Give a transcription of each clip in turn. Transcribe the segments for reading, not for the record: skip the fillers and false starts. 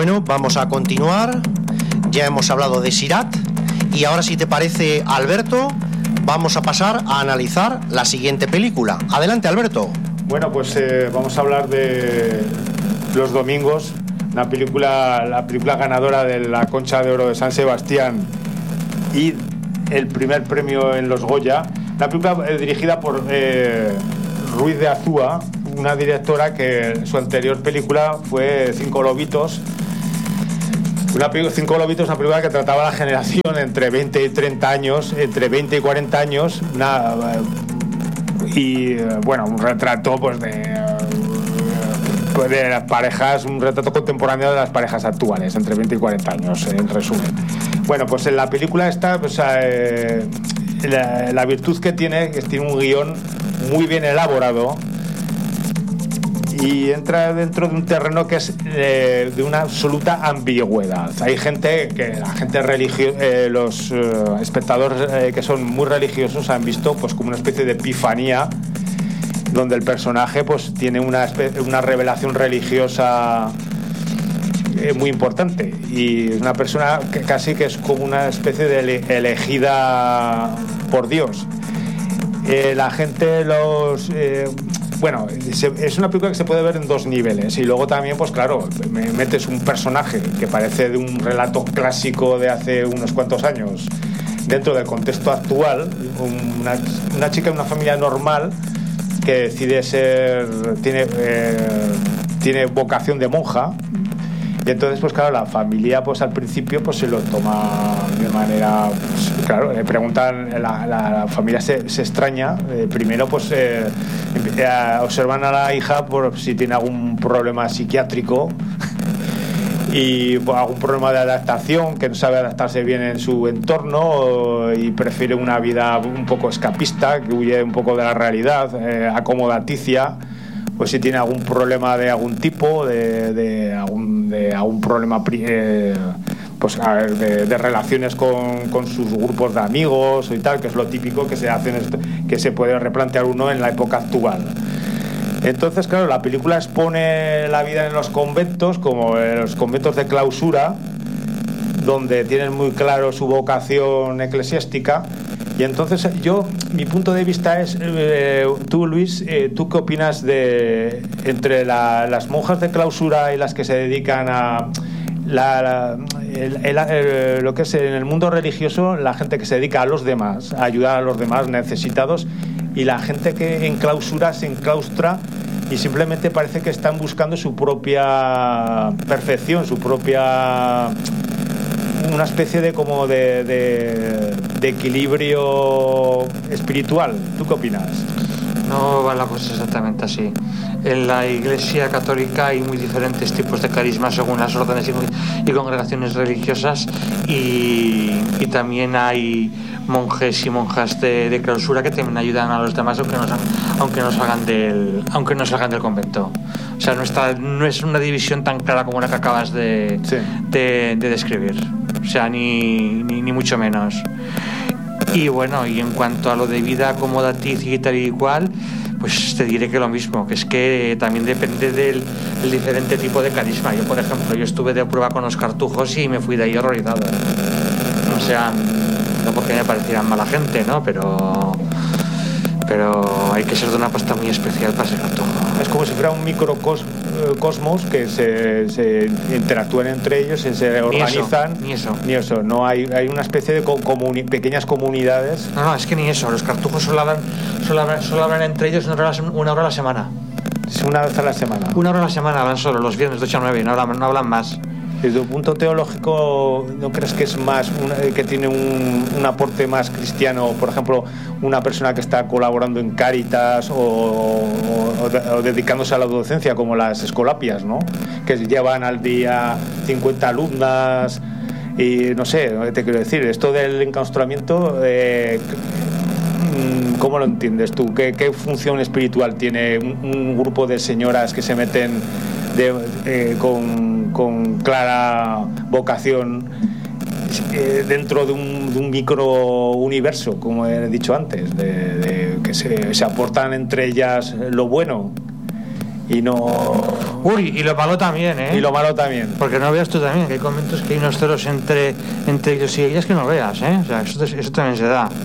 Bueno, vamos a continuar. Ya hemos hablado de Sirat y ahora, si te parece, Alberto, vamos a pasar a analizar la siguiente película. Adelante, Alberto. Bueno, pues vamos a hablar de Los Domingos, la película ganadora de la Concha de Oro de San Sebastián y el primer premio en los Goya. La película dirigida por Ruiz de Azúa, una directora que su anterior película fue Cinco Lobitos. Cinco Lobitos, una película que trataba la generación entre 20 y 30 años, entre 20 y 40 años, un retrato de las parejas, un retrato contemporáneo de las parejas actuales, entre 20 y 40 años, en resumen. Bueno, pues en la película esta, la virtud que tiene es que tiene un guión muy bien elaborado y entra dentro de un terreno que es de una absoluta ambigüedad. Hay gente los espectadores que son muy religiosos han visto pues como una especie de epifanía, donde el personaje pues tiene una revelación religiosa muy importante, y es una persona que casi que es como una especie de elegida por Dios. La gente es una película que se puede ver en dos niveles, y luego también, pues claro, metes un personaje que parece de un relato clásico de hace unos cuantos años dentro del contexto actual, una chica de una familia normal que decide tiene vocación de monja, y entonces pues claro, la familia pues al principio pues se lo toma de manera, pues, claro, le preguntan, la familia se extraña, primero pues observan a la hija por si tiene algún problema psiquiátrico y pues, algún problema de adaptación, que no sabe adaptarse bien en su entorno y prefiere una vida un poco escapista, que huye un poco de la realidad, acomodaticia. Pues si tiene algún problema de algún tipo, de algún problema de relaciones con sus grupos de amigos y tal, que es lo típico que se puede replantear uno en la época actual. Entonces, claro, la película expone la vida en los conventos, como en los conventos de clausura, donde tienen muy claro su vocación eclesiástica. Y entonces mi punto de vista es, tú, Luis, ¿tú qué opinas entre las monjas de clausura y las que se dedican a lo que es en el mundo religioso, la gente que se dedica a los demás, a ayudar a los demás necesitados, y la gente que en clausura se enclaustra y simplemente parece que están buscando su propia perfección, una especie de equilibrio espiritual? ¿Tú qué opinas? No va la cosa exactamente así. En la Iglesia Católica hay muy diferentes tipos de carisma según las órdenes y congregaciones religiosas, y también hay monjes y monjas de clausura que también ayudan a los demás aunque no salgan del convento. O sea, no es una división tan clara como la que acabas de describir. O sea, ni mucho menos. Y bueno, y en cuanto a lo de vida acomodaticia y tal y cual, pues te diré que lo mismo, que es que también depende del diferente tipo de carisma. Yo, por ejemplo, estuve de prueba con los cartujos y me fui de ahí horrorizado. O sea, no porque me parecieran mala gente, ¿no? Pero hay que ser de una pasta muy especial para ser cartujo. Es como si fuera un microcosmos que se interactúan entre ellos y se organizan. Ni eso. No hay una especie de pequeñas comunidades. No, es que ni eso. Los cartujos solo hablan entre ellos una hora a la semana. Es una vez a la semana. Una hora a la semana hablan solo, los viernes de 8 a 9, no hablan más. Desde un punto teológico, ¿no crees que es más que tiene un aporte más cristiano? Por ejemplo, una persona que está colaborando en Cáritas o dedicándose a la docencia, como las escolapias, ¿no? Que llevan al día 50 alumnas y no sé, te quiero decir, esto del enclaustramiento, ¿cómo lo entiendes tú? ¿Qué función espiritual tiene un grupo de señoras que se meten con clara vocación dentro de un micro universo, como he dicho antes, que se aportan entre ellas lo bueno y no... Uy, y lo malo también, ¿eh? Y lo malo también. Porque no veas tú también, que hay conventos que hay unos celos entre ellos y ellas que no veas, ¿eh? O sea, eso también se da.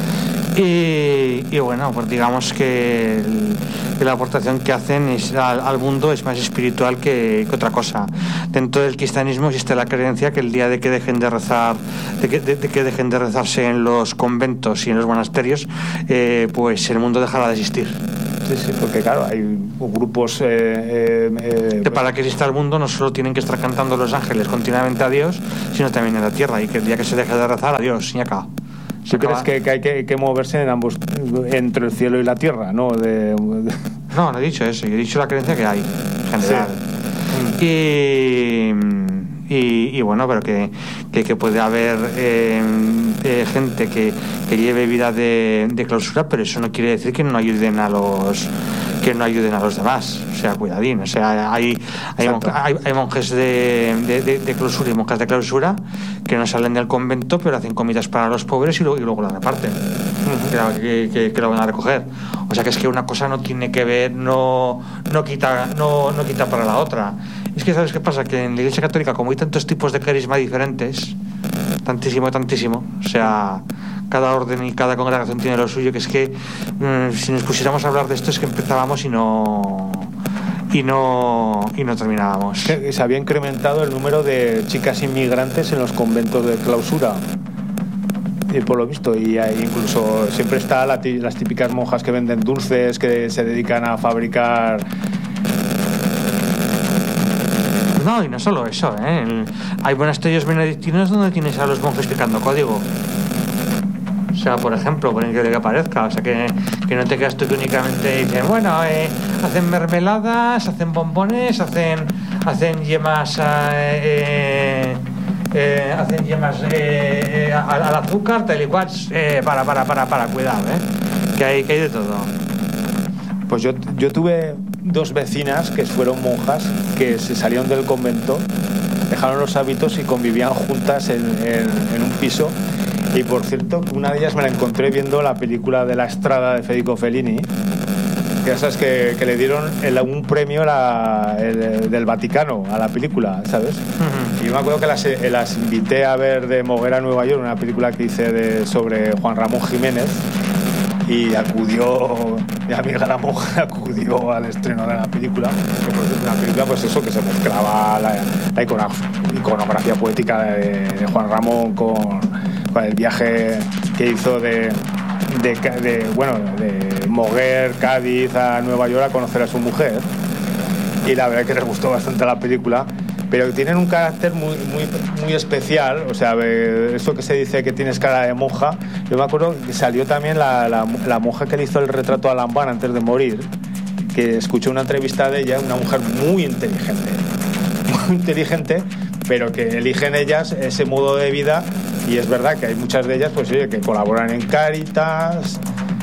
Y bueno, pues digamos que la aportación que hacen al mundo es más espiritual que otra cosa. Dentro del cristianismo existe la creencia que el día de que dejen de rezar, de que dejen de rezarse en los conventos y en los monasterios, pues el mundo dejará de existir. Sí, porque claro, hay grupos... Que para que exista el mundo no solo tienen que estar cantando los ángeles continuamente a Dios, sino también en la tierra, y que el día que se deje de rezar, adiós, y acá. ¿Tú crees que hay que moverse en ambos, entre el cielo y la tierra, no? No, no he dicho eso, yo he dicho la creencia que hay, en general. Sí. Y bueno, pero que puede haber gente que lleve vida de clausura, pero eso no quiere decir que no ayuden a los demás. O sea, cuidadín. O sea, hay monjes de clausura y monjas de clausura que no salen del convento, pero hacen comidas para los pobres y luego las reparten. Que lo van a recoger. O sea, que es que una cosa no tiene que ver, no quita para la otra. Es que, ¿sabes qué pasa? Que en la Iglesia Católica, como hay tantos tipos de carisma diferentes, tantísimo, o sea, cada orden y cada congregación tiene lo suyo, que es que si nos pusiéramos a hablar de esto es que empezábamos y no terminábamos. Se había incrementado el número de chicas inmigrantes en los conventos de clausura. Y por lo visto, y ahí incluso siempre está las típicas monjas que venden dulces, que se dedican a fabricar... No, y no solo eso, ¿eh? Hay monasterios benedictinos donde tienes a los monjes picando código. O sea, por ejemplo, por el que aparezca. O sea, que no te quedas tú que únicamente dicen, bueno, hacen mermeladas, hacen bombones, hacen yemas... hacen yemas al azúcar, tal y cual. Para, cuidado, que hay de todo. Pues yo tuve 2 vecinas que fueron monjas, que se salieron del convento, dejaron los hábitos y convivían juntas en un piso. Y por cierto, una de ellas me la encontré viendo la película de La Estrada de Federico Fellini, que sabes que le dieron un premio del Vaticano a la película, ¿sabes? Y yo me acuerdo que las invité a ver de Moguera a Nueva York, una película que hice sobre Juan Ramón Jiménez, y mi amiga la monja acudió al estreno de la película, que por cierto, una película pues eso, que se mezclaba la iconografía poética de Juan Ramón con el viaje que hizo de Moguer, Cádiz a Nueva York a conocer a su mujer, y la verdad es que les gustó bastante la película, pero tienen un carácter muy especial. O sea, eso que se dice que tienes cara de monja, yo me acuerdo que salió también la monja que le hizo el retrato a Lambán antes de morir, que escuché una entrevista de ella, una mujer muy inteligente, pero que eligen ellas ese modo de vida. Y es verdad que hay muchas de ellas, pues oye, que colaboran en Cáritas,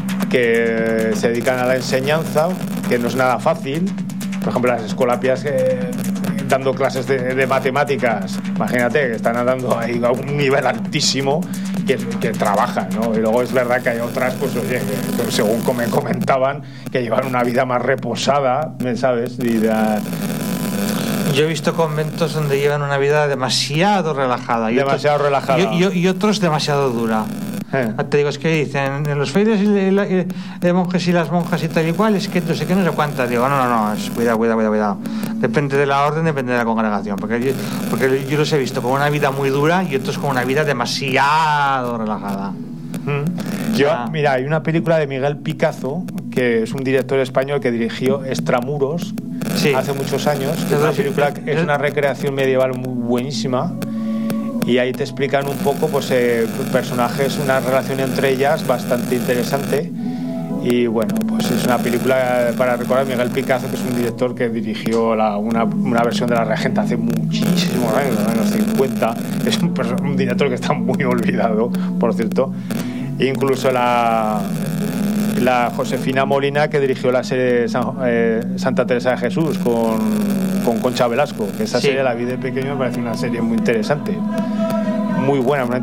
que se dedican a la enseñanza, que no es nada fácil. Por ejemplo, las escolapias dando clases de matemáticas, imagínate, que están dando ahí a un nivel altísimo, que trabajan, ¿no? Y luego es verdad que hay otras, pues oye, que según me comentaban, que llevan una vida más reposada, ¿sabes? Yo he visto conventos donde llevan una vida demasiado relajada. Y otros demasiado dura. Te digo, es que dicen, en los frailes de monjes y las monjas y tal y cual, es que no sé qué, no sé cuántas. Digo, no, cuidado. Depende de la orden, depende de la congregación. Porque yo los he visto con una vida muy dura y otros con una vida demasiado relajada. Mira, hay una película de Miguel Picazo, que es un director español que dirigió Extramuros, sí, hace muchos años. Es una recreación medieval muy buenísima, y ahí te explican un poco pues personajes, una relación entre ellas bastante interesante. Y bueno, pues es una película para recordar. Miguel Picazo, que es un director que dirigió una versión de La Regenta hace muchísimos años, en los años 50. Es un director que está muy olvidado, por cierto. Incluso la Josefina Molina, que dirigió la serie Santa Teresa de Jesús con Concha Velasco, que esa serie la vi de pequeño, me parece una serie muy interesante, muy buena, una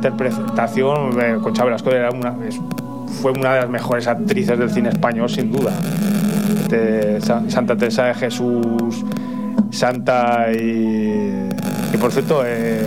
interpretación. Concha Velasco fue una de las mejores actrices del cine español, sin duda. Santa Teresa de Jesús, santa y por cierto,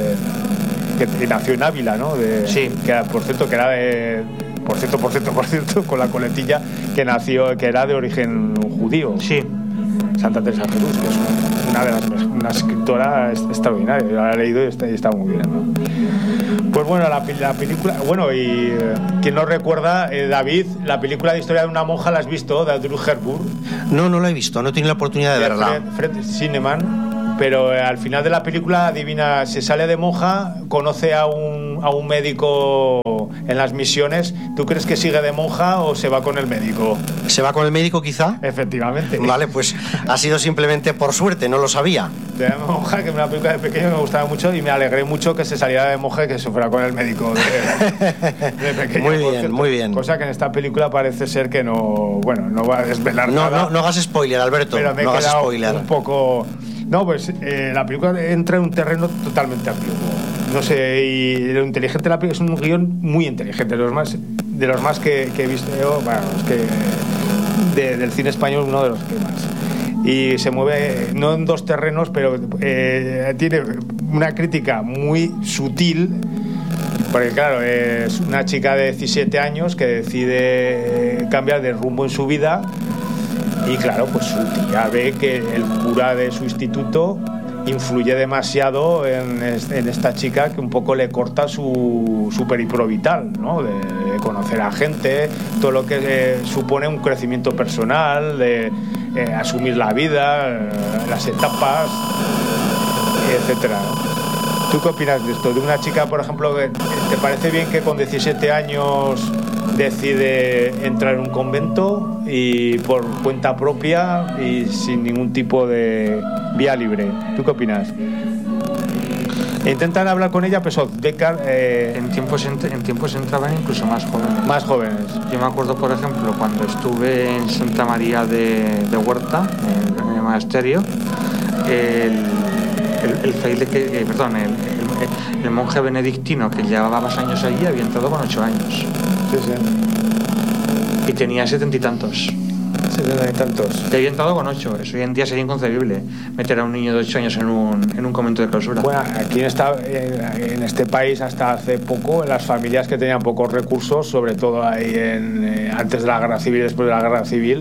que nació en Ávila, ¿no? Sí. Que por cierto, que era de... Por cierto, con la coletilla, que era de origen judío. Sí. Santa Teresa de Jesús, que es una escritora extraordinaria. Yo la he leído y está muy bien, ¿no? Pues bueno, la película... Bueno, y quien no recuerda, David, la película de Historia de una monja, ¿la has visto? De Drew Hepburn. No la he visto, no he tenido la oportunidad de verla. Fred Zinnemann. Pero al final de la película, adivina, se sale de monja, conoce a un médico en las misiones. ¿Tú crees que sigue de monja o se va con el médico? ¿Se va con el médico quizá? Efectivamente. Vale, pues ha sido simplemente por suerte, no lo sabía. De monja, que es una película de pequeño, me gustaba mucho y me alegré mucho que se saliera de monja y que se fuera con el médico de pequeño. Muy bien, muy bien. Cosa que en esta película parece ser que no va a desvelar nada. No hagas spoiler, Alberto. Pero me he quedado un poco... No, pues la película entra en un terreno totalmente ambiguo. No sé, y lo inteligente de la película es un guión muy inteligente, de los más que he visto yo, bueno, es que del cine español uno de los que más. Y se mueve no en dos terrenos, pero tiene una crítica muy sutil, porque claro, es una chica de 17 años que decide cambiar de rumbo en su vida. Y claro, pues su tía ve que el cura de su instituto influye demasiado en esta chica, que un poco le corta su periplo vital, ¿no? De conocer a gente, todo lo que supone un crecimiento personal, de asumir la vida, las etapas, etcétera. ¿Tú qué opinas de esto? De una chica, por ejemplo, que ¿te parece bien que con 17 años decide entrar en un convento y por cuenta propia y sin ningún tipo de vía libre? ¿Tú qué opinas? Intentan hablar con ella, pero en tiempos entraban incluso más jóvenes. Más jóvenes. Yo me acuerdo, por ejemplo, cuando estuve en Santa María de Huerta, en el monasterio, el fraile el monje benedictino que llevaba más años allí había entrado con 8 años. Sí. Y tenía 70 y tantos. 70 y tantos. Y había entrado con 8. Eso hoy en día sería inconcebible, meter a un niño de 8 años en un convento de clausura. Bueno, aquí en este país hasta hace poco, las familias que tenían pocos recursos, sobre todo ahí antes de la guerra civil, después de la guerra civil,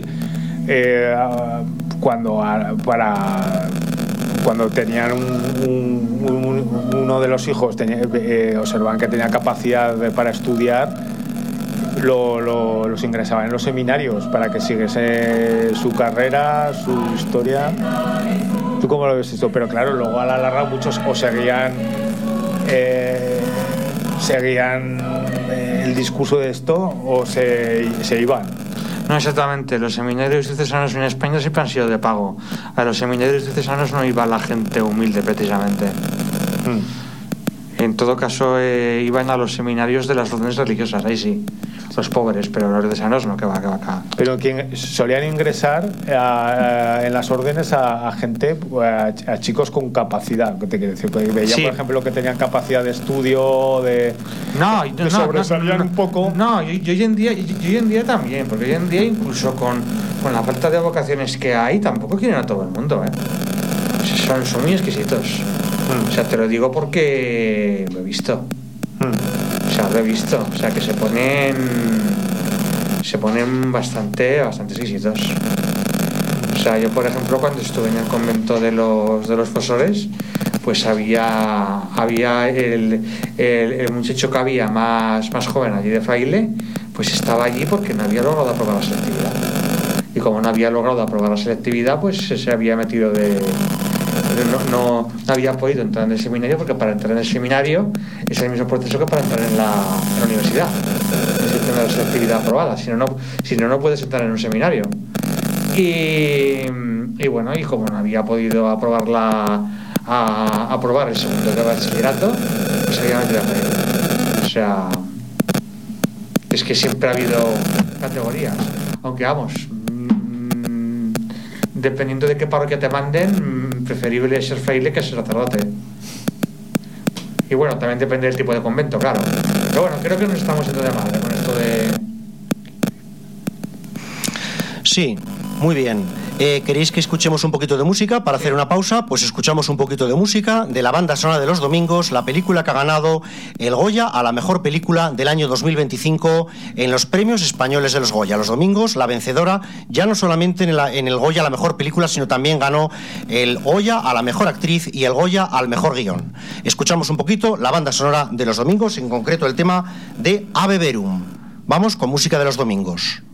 cuando tenían uno de los hijos observaban que tenía capacidad para estudiar, los ingresaban en los seminarios para que siguiese su carrera, su historia. ¿Tú cómo lo ves esto? Pero claro, luego a la larga muchos o seguían el discurso de esto o se iban. No, exactamente. Los seminarios diocesanos en España siempre han sido de pago. A los seminarios diocesanos no iba la gente humilde, precisamente. En todo caso, iban a los seminarios de las órdenes religiosas, ahí sí. Los pobres, pero los diocesanos no, que va acá. Pero quien solían ingresar en las órdenes a gente, a chicos con capacidad. ¿Qué te quiero decir? Veía, sí, por ejemplo, que tenían capacidad de estudio, que sobresalían un poco. No, yo hoy en día también, porque hoy en día incluso con la falta de vocaciones que hay, tampoco quieren a todo el mundo, ¿eh? Son muy exquisitos. O sea, te lo digo porque lo he visto. Lo he visto, o sea, que se ponen bastante exquisitos. O sea, yo por ejemplo cuando estuve en el convento de los Fosores, pues había el muchacho que había más joven allí de fraile, pues estaba allí porque no había logrado aprobar la selectividad. Y como no había logrado aprobar la selectividad, pues se había metido no había podido entrar en el seminario, porque para entrar en el seminario es el mismo proceso que para entrar en la universidad. Es tener la selectividad aprobada, si no puedes entrar en un seminario. Y bueno, y como no había podido aprobar el segundo de bachillerato, pues había metido a freír. O sea, es que siempre ha habido categorías, aunque vamos, dependiendo de qué parroquia te manden, preferible ser fraile que ser sacerdote. Y bueno, también depende del tipo de convento, claro. Pero bueno, creo que nos estamos yendo de madre con esto de... Sí, Muy bien. ¿Queréis que escuchemos un poquito de música para hacer una pausa? Pues escuchamos un poquito de música de la banda sonora de Los Domingos, la película que ha ganado el Goya a la mejor película del año 2025 en los premios españoles de los Goya. Los Domingos, la vencedora, ya no solamente en el Goya a la mejor película, sino también ganó el Goya a la mejor actriz y el Goya al mejor guión. Escuchamos un poquito la banda sonora de Los Domingos, en concreto el tema de Ave Verum. Vamos con música de Los Domingos.